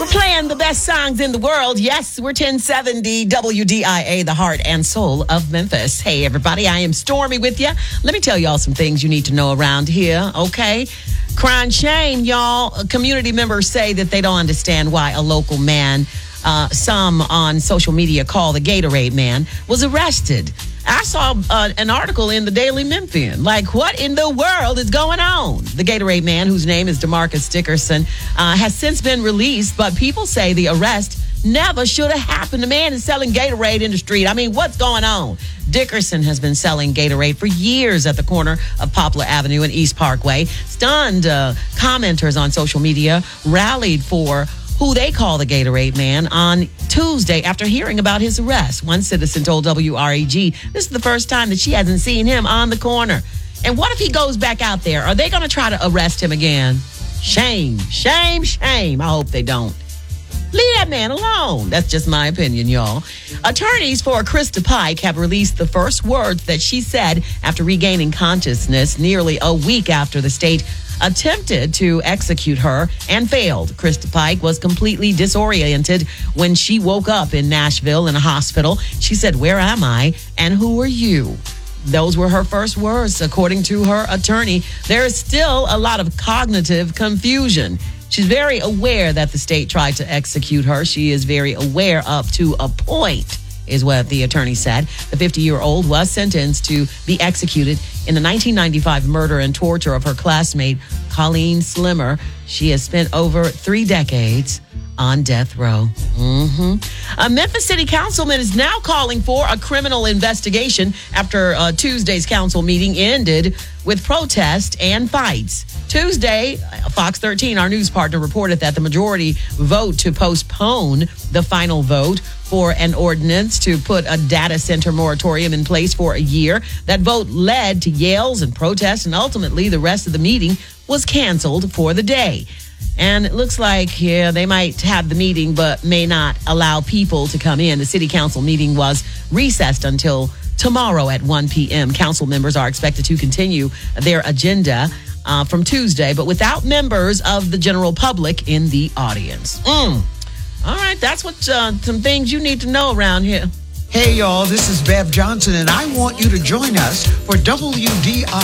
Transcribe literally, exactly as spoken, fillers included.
Playing the best songs in the world. Yes, we're ten seventy W D I A, the heart and soul of Memphis. Hey, everybody, I am Stormy with you. Let me tell y'all some things you need to know around here, okay? Crying shame, y'all. Community members say that they don't understand why a local man, uh, some on social media call the Gatorade man, was arrested. I saw uh, an article in the Daily Memphian. Like, what in the world is going on? The Gatorade man, whose name is DeMarcus Dickerson, uh, has since been released, but people say the arrest never should have happened. The man is selling Gatorade in the street. I mean, what's going on? Dickerson has been selling Gatorade for years at the corner of Poplar Avenue and East Parkway. Stunned uh, commenters on social media rallied for who they call the Gatorade man on Tuesday after hearing about his arrest. One citizen told W R E G this is the first time that she hasn't seen him on the corner. And what if he goes back out there? Are they going to try to arrest him again? Shame, shame, shame. I hope they don't. Leave that man alone. That's just my opinion, y'all. Attorneys for Krista Pike have released the first words that she said after regaining consciousness nearly a week after the state attempted to execute her and failed. Krista Pike was completely disoriented when she woke up in Nashville in a hospital. She said, "Where am I and who are you?" Those were her first words, according to her attorney. There is still a lot of cognitive confusion. She's very aware that the state tried to execute her. She is very aware up to a point, is what the attorney said. The fifty-year-old was sentenced to be executed in the nineteen ninety-five murder and torture of her classmate, Colleen Slimmer. She has spent over three decades on death row. Mm-hmm. A Memphis City Councilman is now calling for a criminal investigation after uh, Tuesday's council meeting ended with protest and fights. Tuesday, Fox thirteen, our news partner, reported that the majority vote to postpone the final vote for an ordinance to put a data center moratorium in place for a year. That vote led to yells and protests, and ultimately the rest of the meeting was canceled for the day. And it looks like, yeah, they might have the meeting, but may not allow people to come in. The city council meeting was recessed until tomorrow at one p.m. Council members are expected to continue their agenda uh, from Tuesday, but without members of the general public in the audience. Mm. All right, that's what uh, some things you need to know around here. Hey, y'all, this is Bev Johnson, and I want you to join us for W D I